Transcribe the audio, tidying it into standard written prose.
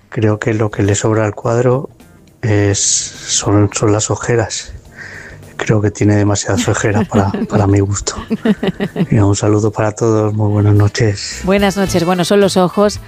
Creo que lo que le sobra al cuadro son las ojeras. Creo que tiene demasiadas ojeras para mi gusto. Mira, un saludo para todos, muy buenas noches. Buenas noches. Bueno, son los ojos